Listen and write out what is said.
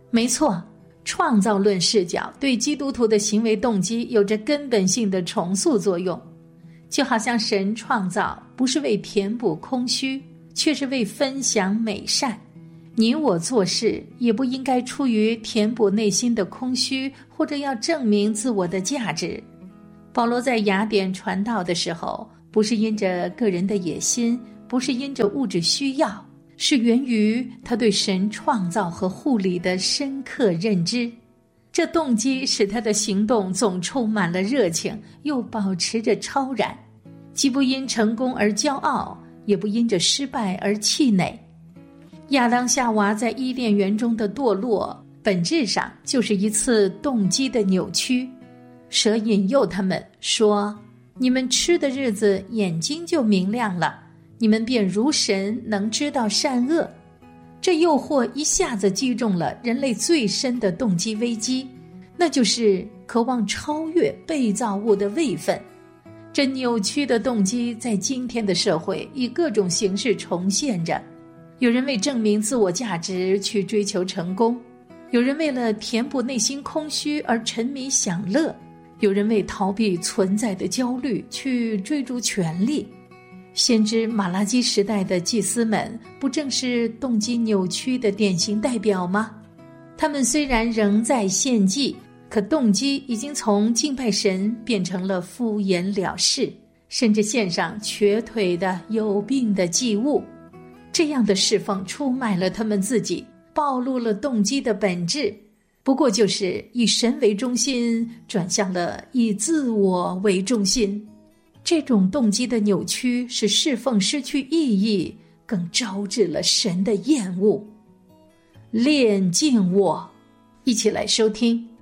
没错，创造论视角对基督徒的行为动机有着根本性的重塑作用，就好像神创造不是为填补空虚，却是为分享美善。你我做事也不应该出于填补内心的空虚，或者要证明自我的价值。保罗在雅典传道的时候，不是因着个人的野心，不是因着物质需要，是源于他对神创造和护理的深刻认知。这动机使他的行动总充满了热情，又保持着超然，既不因成功而骄傲，也不因着失败而气馁。亚当夏娃在伊甸园中的堕落，本质上就是一次动机的扭曲。蛇引诱他们说，你们吃的日子眼睛就明亮了，你们便如神，能知道善恶。这诱惑一下子击中了人类最深的动机危机，那就是渴望超越被造物的位分。这扭曲的动机在今天的社会以各种形式重现着。有人为证明自我价值去追求成功，有人为了填补内心空虚而沉迷享乐，有人为逃避存在的焦虑去追逐权力。先知马拉基时代的祭司们不正是动机扭曲的典型代表吗？他们虽然仍在献祭，可动机已经从敬拜神变成了敷衍了事，甚至献上瘸腿的有病的祭物。这样的侍奉出卖了他们自己，暴露了动机的本质，不过就是以神为中心转向了以自我为中心。这种动机的扭曲使侍奉失去意义，更招致了神的厌恶。炼净我，一起来收听